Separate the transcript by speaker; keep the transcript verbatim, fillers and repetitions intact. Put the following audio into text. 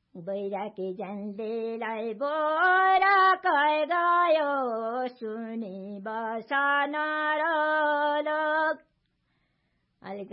Speaker 1: बैराकी झन्डीलाई बोरा कै गयो सुनि बसन र लोक।